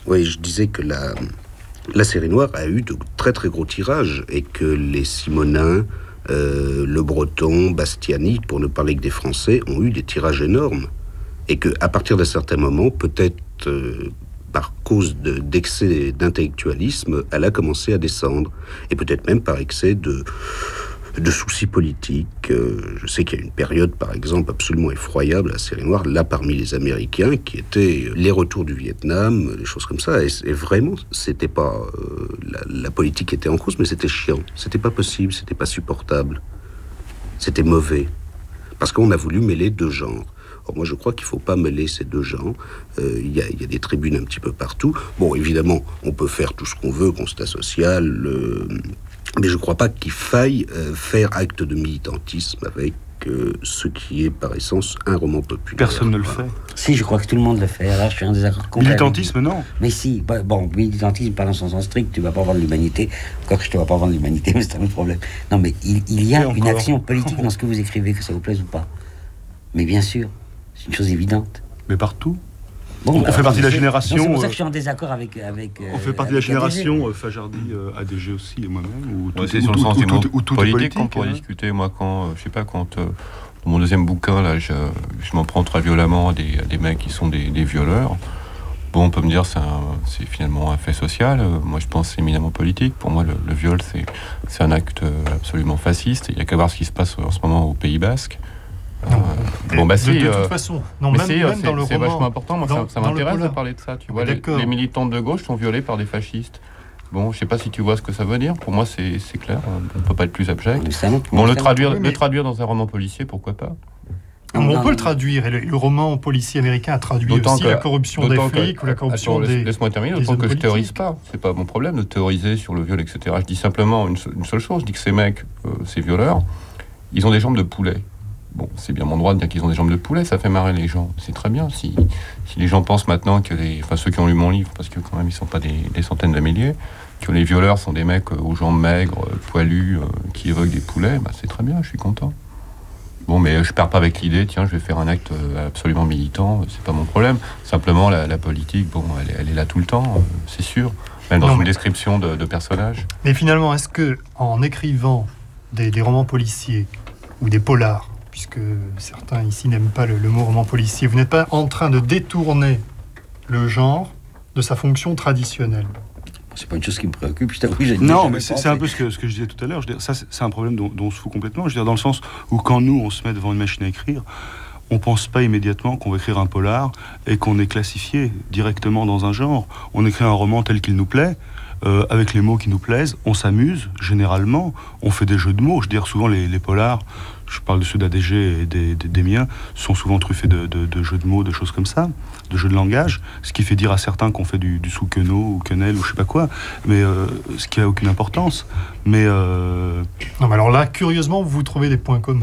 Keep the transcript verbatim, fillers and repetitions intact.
Oui, je disais que la, la série noire a eu de très très gros tirages et que les Simonins, euh, Le Breton, Bastiani, pour ne parler que des Français, ont eu des tirages énormes. Et qu'à partir d'un certain moment, peut-être euh, par cause de, d'excès d'intellectualisme, elle a commencé à descendre. Et peut-être même par excès de... de soucis politiques. Euh, je sais qu'il y a une période, par exemple, absolument effroyable à la série noire, là parmi les Américains, qui étaient les retours du Vietnam, des choses comme ça. Et, et vraiment, c'était pas euh, la, la politique était en cause, mais c'était chiant. C'était pas possible, c'était pas supportable. C'était mauvais. Parce qu'on a voulu mêler deux genres. Or, moi, je crois qu'il ne faut pas mêler ces deux genres. Il euh, y, y a des tribunes un petit peu partout. Bon, évidemment, on peut faire tout ce qu'on veut, constat social, euh, mais je ne crois pas qu'il faille euh, faire acte de militantisme avec euh, ce qui est par essence un roman populaire. Personne ne le fait. Si, je crois que tout le monde le fait. Alors, je suis en désaccord complet. Militantisme, non. Mais si, bah, bon, militantisme, pas dans son sens strict, tu ne vas pas vendre l'humanité. Encore que je ne te vais pas vendre l'humanité, mais c'est un autre problème. Non, mais il, il y a une action politique dans ce que vous écrivez, que ça vous plaise ou pas. Mais bien sûr, c'est une chose évidente. Mais partout. Bon, on bah, fait partie de la c'est, génération. non, c'est pour ça euh, que je suis en désaccord avec. avec on fait partie de la génération euh, Fajardi, euh, A D G aussi, et moi-même. Ou ouais, c'est sur le sens politique, politique qu'on pourrait hein. discuter. Moi, quand, euh, je sais pas, quand. Euh, dans mon deuxième bouquin, là, je, je m'en prends très violemment à des, à des mecs qui sont des, des violeurs. Bon, on peut me dire c'est c'est finalement un fait social. Euh, moi, je pense que c'est éminemment politique. Pour moi, le, le viol, c'est, c'est un acte absolument fasciste. Il n'y a qu'à voir ce qui se passe en ce moment au Pays Basque. Non, euh, bon, bah, de, si, de toute euh, façon, non, mais même, c'est, même c'est, dans le c'est roman, vachement important. Moi, dans, ça, ça m'intéresse de parler de ça. Tu vois, les, les militants de gauche sont violés par des fascistes. Bon, je sais pas si tu vois ce que ça veut dire. Pour moi, c'est, c'est clair. On peut pas être plus abject. Bon, le traduire, oui, mais... le traduire dans un roman policier, pourquoi pas. Non, on peut le traduire, et le, le roman policier américain a traduit d'autant aussi que, la corruption des flics que, ou la corruption attends, des... Laisse-moi terminer, d'autant que je théorise pas. C'est pas mon problème de théoriser sur le viol, et cetera. Je dis simplement une, une seule chose, je dis que ces mecs, euh, ces violeurs, ils ont des jambes de poulet. Bon, c'est bien mon droit de dire qu'ils ont des jambes de poulet, ça fait marrer les gens. C'est très bien. Si, si les gens pensent maintenant que les... Enfin, ceux qui ont lu mon livre, parce que quand même, ils sont pas des, des centaines de milliers, que les violeurs sont des mecs aux jambes maigres, poilus, euh, qui évoquent des poulets, bah, c'est très bien, je suis content. Bon, mais je pars pas avec l'idée, tiens, je vais faire un acte absolument militant, c'est pas mon problème. Simplement, la, la politique, bon, elle, elle est là tout le temps, c'est sûr. Même dans non, une mais... description de, de personnages. Mais finalement, est-ce que, en écrivant des, des romans policiers ou des polars, puisque certains ici n'aiment pas le, le mot roman policier, vous n'êtes pas en train de détourner le genre de sa fonction traditionnelle? C'est pas une chose qui me préoccupe, je t'avoue. J'ai non, mais c'est, c'est un peu ce que, ce que je disais tout à l'heure. Je veux dire, ça, c'est, c'est un problème dont, dont on se fout complètement. Je veux dire, dans le sens où quand nous, on se met devant une machine à écrire, on pense pas immédiatement qu'on va écrire un polar et qu'on est classifié directement dans un genre. On écrit un roman tel qu'il nous plaît, euh, avec les mots qui nous plaisent. On s'amuse, généralement. On fait des jeux de mots. Je veux dire, souvent, les, les polars, je parle de ceux d'A D G et des, des, des miens, sont souvent truffés de, de, de jeux de mots, de choses comme ça, de jeux de langage, ce qui fait dire à certains qu'on fait du, du sous-quenot ou quenelle ou je sais pas quoi, mais euh, ce qui a aucune importance. Mais euh... non, mais alors là, curieusement, vous trouvez des points communs.